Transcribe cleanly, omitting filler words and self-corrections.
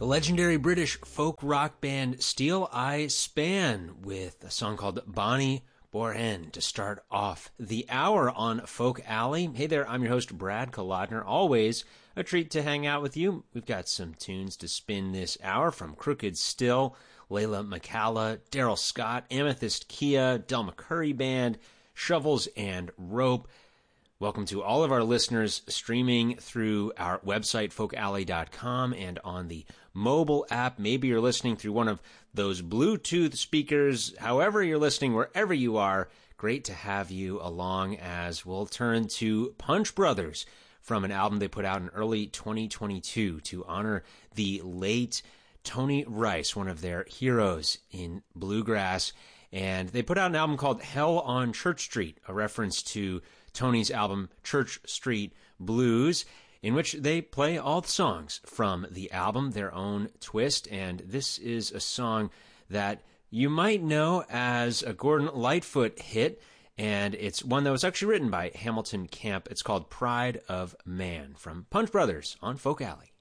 The legendary British folk rock band Steel Eye Span with a song called Bonnie Boren to start off the hour on Folk Alley. Hey there, I'm your host, Brad Kolodner. Always a treat to hang out with you. We've got some tunes to spin this hour from Crooked Still, Layla McCalla, Daryl Scott, Amethyst Kia, Del McCurry Band, Shovels and Rope. Welcome to all of our listeners streaming through our website, folkalley.com, and on the mobile app. Maybe you're listening through one of those Bluetooth speakers. However you're listening, wherever you are, great to have you along as we'll turn to Punch Brothers from an album they put out in early 2022 to honor the late Tony Rice, one of their heroes in bluegrass. And they put out an album called Hell on Church Street, a reference to Tony's album Church Street Blues, in which they play all the songs from the album, their own twist. And this is a song that you might know as a Gordon Lightfoot hit, and it's one that was actually written by Hamilton Camp. It's called Pride of Man from Punch Brothers on Folk Alley.